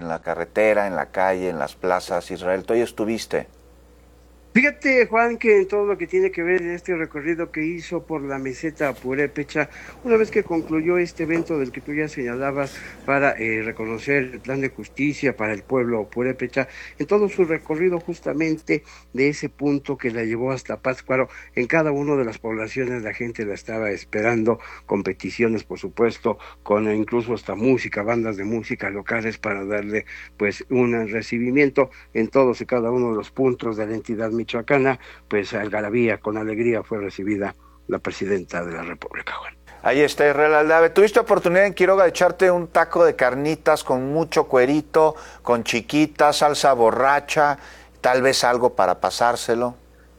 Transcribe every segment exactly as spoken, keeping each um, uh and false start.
en la carretera, en la calle, en las plazas. Israel, tú ahí estuviste. Fíjate, Juan, que en todo lo que tiene que ver en este recorrido que hizo por la meseta Purépecha, una vez que concluyó este evento del que tú ya señalabas para eh, reconocer el plan de justicia para el pueblo Purépecha, en todo su recorrido justamente de ese punto que la llevó hasta Pátzcuaro, en cada una de las poblaciones la gente la estaba esperando, con peticiones, por supuesto, con incluso hasta música, bandas de música locales para darle pues un recibimiento en todos y cada uno de los puntos de la entidad michoacana, pues algarabía, con alegría fue recibida la presidenta de la República, Juan. Ahí está Israel Aldave. ¿Tuviste oportunidad en Quiroga de echarte un taco de carnitas con mucho cuerito, con chiquita, salsa borracha, tal vez algo para pasárselo?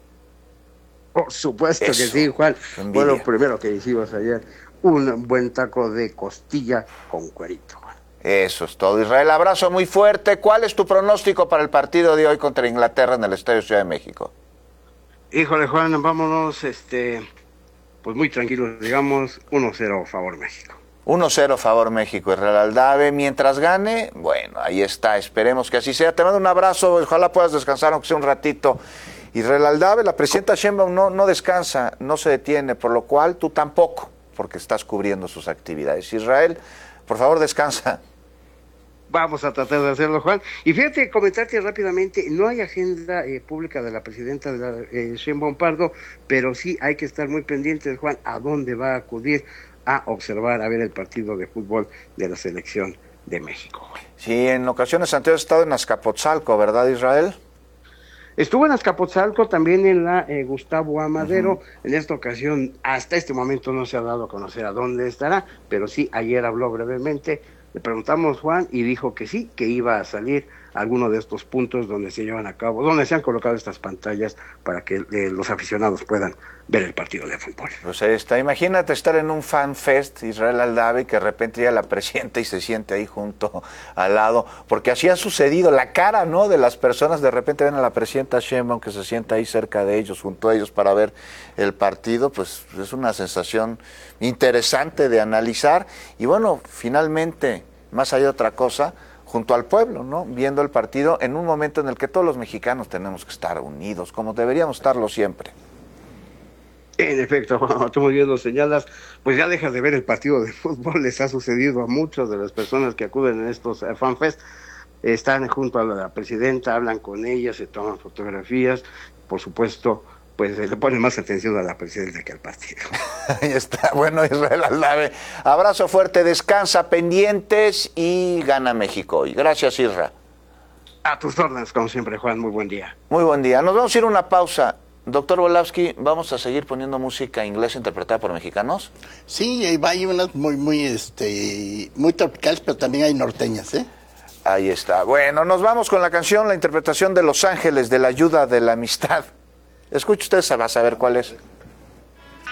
Por supuesto Eso, que sí, Juan. Fue lo primero que hicimos ayer, un buen taco de costilla con cuerito, Juan. Eso es todo, Israel. Abrazo muy fuerte. ¿Cuál es tu pronóstico para el partido de hoy contra Inglaterra en el Estadio Ciudad de México? Híjole, Juan, vámonos, este, pues muy tranquilos, digamos, uno cero favor México. uno cero favor México, Israel Aldave. Mientras gane, bueno, ahí está, esperemos que así sea. Te mando un abrazo, ojalá puedas descansar aunque sea un ratito. Israel Aldave, la presidenta Sheinbaum no, no descansa, no se detiene, por lo cual tú tampoco, porque estás cubriendo sus actividades. Israel, por favor, descansa. Vamos a tratar de hacerlo, Juan. Y fíjate, comentarte rápidamente, no hay agenda eh, pública de la presidenta de la eh, Sheinbaum Pardo, pero sí hay que estar muy pendientes, Juan, a dónde va a acudir a observar, a ver el partido de fútbol de la selección de México, Juan. Sí, en ocasiones anteriores ha estado en Azcapotzalco, ¿verdad, Israel? Estuvo en Azcapotzalco, también en la eh, Gustavo Amadero. Uh-huh. En esta ocasión, hasta este momento no se ha dado a conocer a dónde estará, pero sí, ayer habló brevemente. Le preguntamos, Juan, y dijo que sí, que iba a salir a alguno de estos puntos donde se llevan a cabo, donde se han colocado estas pantallas para que eh, los aficionados puedan ver el partido de fútbol. Pues ahí está. Imagínate estar en un fan fest, Israel Aldave, que de repente llega la presidenta y se siente ahí junto al lado, porque así ha sucedido. La cara, ¿no?, de las personas, de repente ven a la presidenta Sheinbaum que se sienta ahí cerca de ellos, junto a ellos para ver el partido, pues es una sensación interesante de analizar. Y bueno, finalmente, más allá de otra cosa, junto al pueblo, ¿no?, viendo el partido en un momento en el que todos los mexicanos tenemos que estar unidos, como deberíamos estarlo siempre. En efecto, tú muy bien lo señalas, pues ya dejas de ver el partido de fútbol, les ha sucedido a muchas de las personas que acuden en estos uh, fanfest, están junto a la presidenta, hablan con ella, se toman fotografías, por supuesto, pues le ponen más atención a la presidenta que al partido. Ahí está, bueno, Israel Aldave, abrazo fuerte, descansa, pendientes y gana México hoy. Gracias, Isra. A tus órdenes, como siempre, Juan, muy buen día. Muy buen día, nos vamos a ir a una pausa. Doctor Volavsky, ¿vamos a seguir poniendo música inglesa interpretada por mexicanos? Sí, hay unas muy, muy, este, muy tropicales, pero también hay norteñas, ¿eh? Ahí está. Bueno, nos vamos con la canción, la interpretación de Los Ángeles, de la ayuda de la amistad. Escuche usted, va a saber cuál es.